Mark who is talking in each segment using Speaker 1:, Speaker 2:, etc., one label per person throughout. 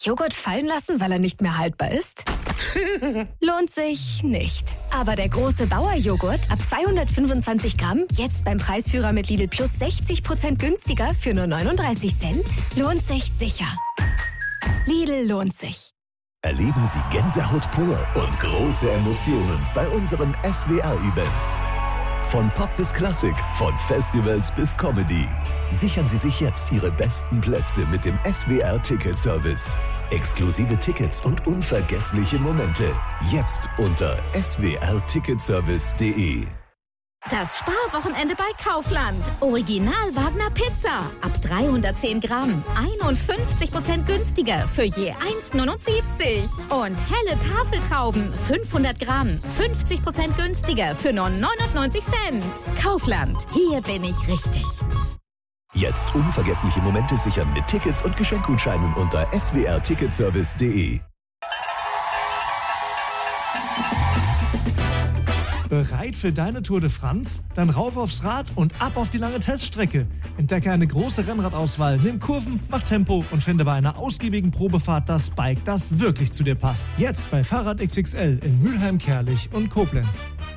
Speaker 1: Joghurt fallen lassen, weil er nicht mehr haltbar ist? Lohnt sich nicht. Aber der große Bauer-Joghurt ab 225 Gramm, jetzt beim Preisführer mit Lidl Plus 60% günstiger für nur 39 Cent, lohnt sich sicher. Lidl lohnt sich.
Speaker 2: Erleben Sie Gänsehaut pur und große Emotionen bei unseren SWR-Events. Von Pop bis Klassik, von Festivals bis Comedy. Sichern Sie sich jetzt Ihre besten Plätze mit dem SWR-Ticket-Service. Exklusive Tickets und unvergessliche Momente. Jetzt unter swrticketservice.de.
Speaker 3: Das Sparwochenende bei Kaufland. Original Wagner Pizza. Ab 310 Gramm. 51% günstiger für je 1,79. Und helle Tafeltrauben. 500 Gramm. 50% günstiger für nur 99 Cent. Kaufland. Hier bin ich richtig.
Speaker 2: Jetzt unvergessliche Momente sichern mit Tickets und Geschenkgutscheinen unter swrticketservice.de.
Speaker 4: Bereit für deine Tour de France? Dann rauf aufs Rad und ab auf die lange Teststrecke. Entdecke eine große Rennradauswahl, nimm Kurven, mach Tempo und finde bei einer ausgiebigen Probefahrt das Bike, das wirklich zu dir passt. Jetzt bei Fahrrad XXL in Mülheim, Kerlich und Koblenz.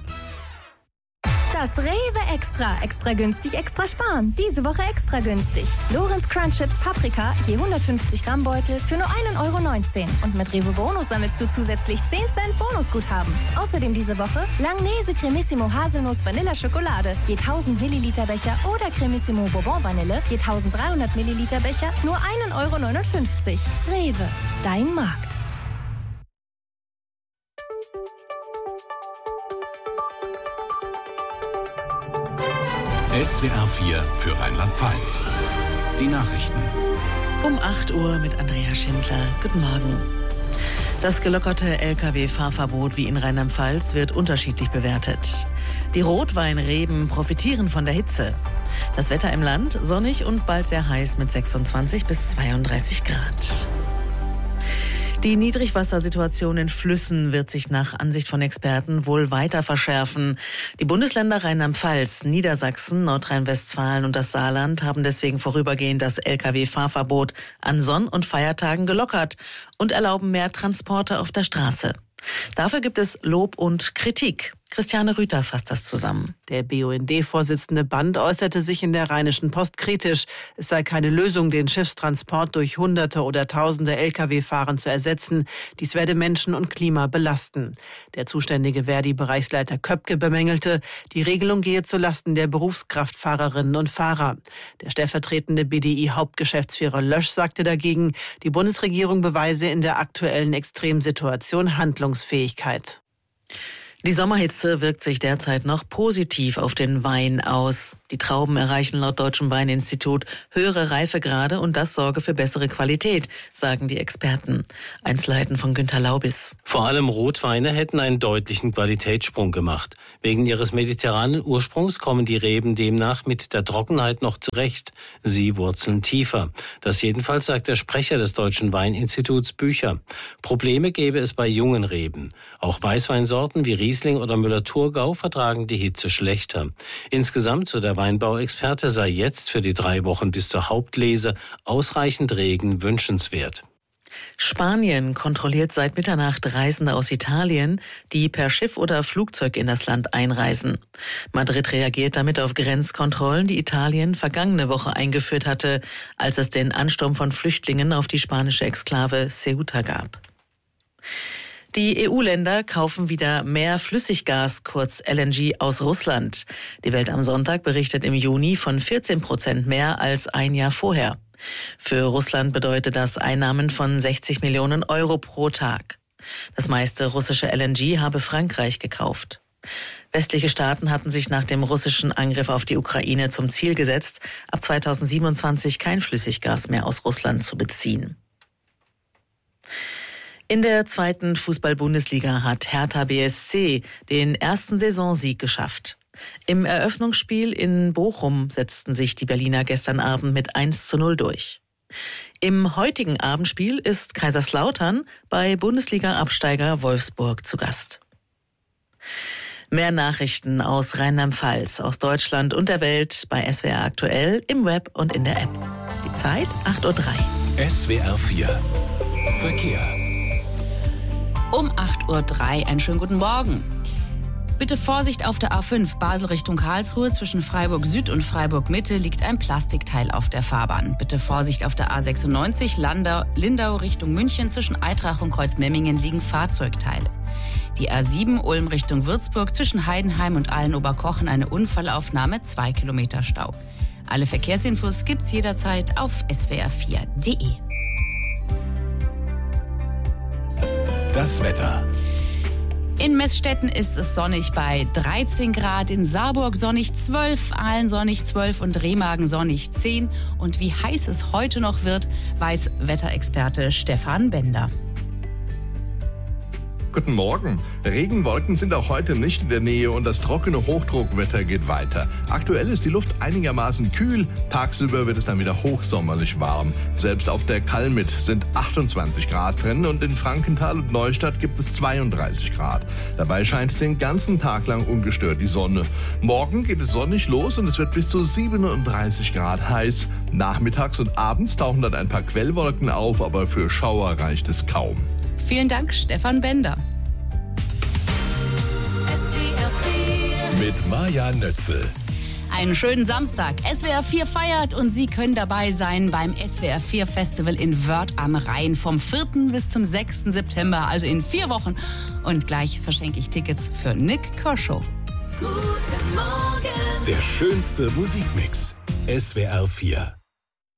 Speaker 5: Das Rewe Extra. Extra günstig, extra sparen. Diese Woche extra günstig. Lorenz Crunch Chips Paprika, je 150 Gramm Beutel für nur 1,19 €. Und mit Rewe Bonus sammelst du zusätzlich 10 Cent Bonusguthaben. Außerdem diese Woche Langnese Cremissimo Haselnuss Vanilla Schokolade, je 1000 Milliliter Becher oder Cremissimo Bourbon Vanille, je 1300 Milliliter Becher, nur 1,59 €. Rewe, dein Markt.
Speaker 6: SWR 4 für Rheinland-Pfalz. Die Nachrichten.
Speaker 7: Um 8 Uhr mit Andrea Schindler. Guten Morgen. Das gelockerte Lkw-Fahrverbot wie in Rheinland-Pfalz wird unterschiedlich bewertet. Die Rotweinreben profitieren von der Hitze. Das Wetter im Land sonnig und bald sehr heiß mit 26 bis 32 Grad. Die Niedrigwassersituation in Flüssen wird sich nach Ansicht von Experten wohl weiter verschärfen. Die Bundesländer Rheinland-Pfalz, Niedersachsen, Nordrhein-Westfalen und das Saarland haben deswegen vorübergehend das Lkw-Fahrverbot an Sonn- und Feiertagen gelockert und erlauben mehr Transporte auf der Straße. Dafür gibt es Lob und Kritik. Christiane Rüther fasst das zusammen.
Speaker 8: Der BUND-Vorsitzende Band äußerte sich in der Rheinischen Post kritisch. Es sei keine Lösung, den Schiffstransport durch Hunderte oder Tausende Lkw-Fahrern zu ersetzen. Dies werde Menschen und Klima belasten. Der zuständige Verdi-Bereichsleiter Köpke bemängelte, die Regelung gehe zulasten der Berufskraftfahrerinnen und Fahrer. Der stellvertretende BDI-Hauptgeschäftsführer Lösch sagte dagegen, die Bundesregierung beweise in der aktuellen Extremsituation Handlungsfähigkeit.
Speaker 7: Die Sommerhitze wirkt sich derzeit noch positiv auf den Wein aus. Die Trauben erreichen laut Deutschem Weininstitut höhere Reifegrade und das sorge für bessere Qualität, sagen die Experten. Einzelheiten von Günter Laubis.
Speaker 9: Vor allem Rotweine hätten einen deutlichen Qualitätssprung gemacht. Wegen ihres mediterranen Ursprungs kommen die Reben demnach mit der Trockenheit noch zurecht. Sie wurzeln tiefer. Das jedenfalls sagt der Sprecher des Deutschen Weininstituts Bücher. Probleme gäbe es bei jungen Reben. Auch Weißweinsorten wie Riesling oder Müller-Thurgau vertragen die Hitze schlechter. Insgesamt, so der Weinbauexperte, sei jetzt für die 3 Wochen bis zur Hauptlese ausreichend Regen wünschenswert.
Speaker 7: Spanien kontrolliert seit Mitternacht Reisende aus Italien, die per Schiff oder Flugzeug in das Land einreisen. Madrid reagiert damit auf Grenzkontrollen, die Italien vergangene Woche eingeführt hatte, als es den Ansturm von Flüchtlingen auf die spanische Exklave Ceuta gab. Die EU-Länder kaufen wieder mehr Flüssiggas, kurz LNG, aus Russland. Die Welt am Sonntag berichtet im Juni von 14% mehr als ein Jahr vorher. Für Russland bedeutet das Einnahmen von 60 Millionen Euro pro Tag. Das meiste russische LNG habe Frankreich gekauft. Westliche Staaten hatten sich nach dem russischen Angriff auf die Ukraine zum Ziel gesetzt, ab 2027 kein Flüssiggas mehr aus Russland zu beziehen. In der 2. Fußball-Bundesliga hat Hertha BSC den ersten Saisonsieg geschafft. Im Eröffnungsspiel in Bochum setzten sich die Berliner gestern Abend mit 1:0 durch. Im heutigen Abendspiel ist Kaiserslautern bei Bundesliga-Absteiger Wolfsburg zu Gast. Mehr Nachrichten aus Rheinland-Pfalz, aus Deutschland und der Welt bei SWR aktuell, im Web und in der App. Die Zeit 8:03 Uhr.
Speaker 6: SWR 4 Verkehr.
Speaker 10: Um 8:03 Uhr einen schönen guten Morgen. Bitte Vorsicht auf der A5 Basel Richtung Karlsruhe. Zwischen Freiburg Süd und Freiburg Mitte liegt ein Plastikteil auf der Fahrbahn. Bitte Vorsicht auf der A96 Lindau Richtung München. Zwischen Eitrach und Kreuzmemmingen liegen Fahrzeugteile. Die A7 Ulm Richtung Würzburg. Zwischen Heidenheim und Aalen-Oberkochen eine Unfallaufnahme, 2 Kilometer Stau. Alle Verkehrsinfos gibt's jederzeit auf swr4.de.
Speaker 6: Das Wetter.
Speaker 10: In Meßstetten ist es sonnig bei 13 Grad, in Saarburg sonnig 12, Aalen sonnig 12 und Remagen sonnig 10. Und wie heiß es heute noch wird, weiß Wetterexperte Stefan Bender.
Speaker 11: Guten Morgen. Regenwolken sind auch heute nicht in der Nähe und das trockene Hochdruckwetter geht weiter. Aktuell ist die Luft einigermaßen kühl, tagsüber wird es dann wieder hochsommerlich warm. Selbst auf der Kalmit sind 28 Grad drin und in Frankenthal und Neustadt gibt es 32 Grad. Dabei scheint den ganzen Tag lang ungestört die Sonne. Morgen geht es sonnig los und es wird bis zu 37 Grad heiß. Nachmittags und abends tauchen dann ein paar Quellwolken auf, aber für Schauer reicht es kaum.
Speaker 10: Vielen Dank, Stefan Bender.
Speaker 6: Mit Maja Nötzel.
Speaker 10: Einen schönen Samstag. SWR 4 feiert und Sie können dabei sein beim SWR 4 Festival in Wörth am Rhein vom 4. bis zum 6. September, also in 4 Wochen. Und gleich verschenke ich Tickets für Nick Kershaw.
Speaker 6: Guten Morgen. Der schönste Musikmix. SWR 4.